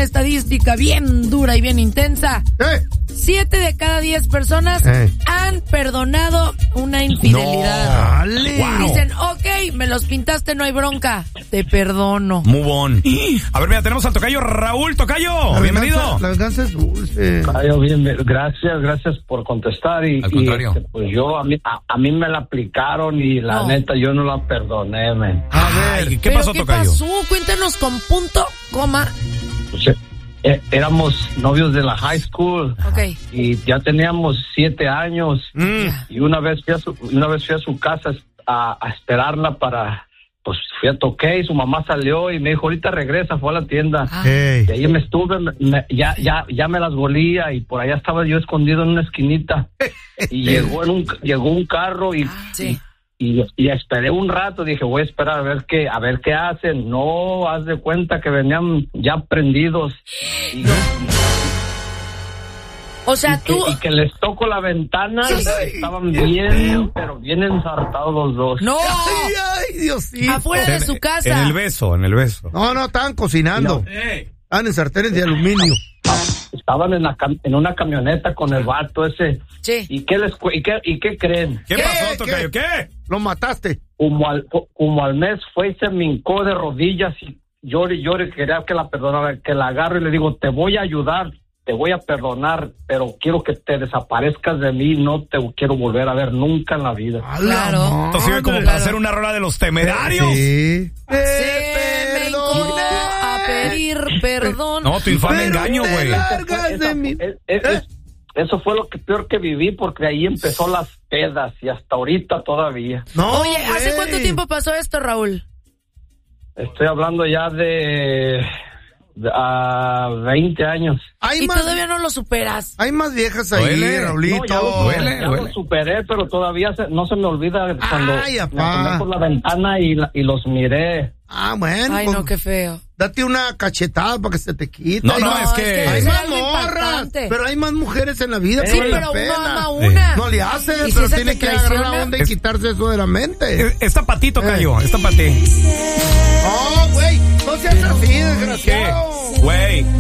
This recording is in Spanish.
una estadística bien dura y bien intensa. 7 de cada 10 personas han perdonado una infidelidad. No, wow. Dicen, ok, me los pintaste, no hay bronca, te perdono. Move on. A ver, mira, tenemos al tocayo Raúl. Tocayo, bienvenido. La venganza es dulce. Tocayo, gracias por contestar. Al contrario. Pues yo, a mí me la aplicaron y la neta yo no la perdoné, man. A ver, ¿qué pasó, Tocayo? ¿Qué pasó? Cuéntanos con punto, coma. Pues, éramos novios de la high school. Okay. Y ya teníamos 7 años. Y una vez fui a su casa a esperarla para... Pues fui a toqué y su mamá salió y me dijo, ahorita regresa, fue a la tienda. Y ahí me estuve, ya me las volía y por allá estaba yo escondido en una esquinita. Y llegó un carro y esperé un rato, dije, voy a esperar a ver qué hacen. No, haz de cuenta que venían ya prendidos. O sea, y que les toco la ventana y estaban bien, pero bien ensartados los dos. ¡No! Ay, Diosito. Afuera de su casa. En el beso. No, estaban cocinando. Estaban en sartenes de aluminio. Estaban en una camioneta con el vato ese. Sí. ¿Y qué creen? ¿Qué pasó, Tocayo? ¿Qué? Lo mataste. Como al mes fue y se me hincó de rodillas y llore, quería que la perdonara, que la agarro y le digo, te voy a ayudar, te voy a perdonar, pero quiero que te desaparezcas de mí, no te quiero volver a ver nunca en la vida. Claro. Esto sirve como para hacer una rola de Los Temerarios. Sí. Me incomodó a pedir perdón. No, tu infame engaño, güey. Eso fue lo que peor que viví, porque ahí empezó las pedas y hasta ahorita todavía. No, oye, ¿hace güey. cuánto tiempo pasó esto, Raúl? Estoy hablando ya de 20 años. ¿Y todavía no lo superas? Hay más viejas ahí, Duele. Raulito. Ya lo superé, pero todavía no se me olvida cuando Ay, me apá. asomé por la ventana y los miré. Ah, bueno. Ay, pues, no, qué feo. date una cachetada para que se te quite. No, No, es que... Hay es más algo morras, impactante. pero hay más mujeres en la vida. Sí, que vale pero la uno pena. ama una. No le hace, ¿Y si pero esa tiene te que agarrar traiciona? la onda y quitarse eso de la mente. Está para ti, Tocayo, está para ti. No, güey, no seas así, desgraciado. Güey,